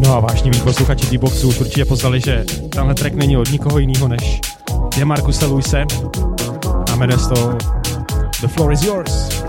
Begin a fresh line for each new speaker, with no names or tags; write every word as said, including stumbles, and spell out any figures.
No a vážniví posluchači D-Boxu už určitě poznali, že tenhle track není od nikoho jiného než Demarcuse Luise a jmenuje se to The Floor is Yours.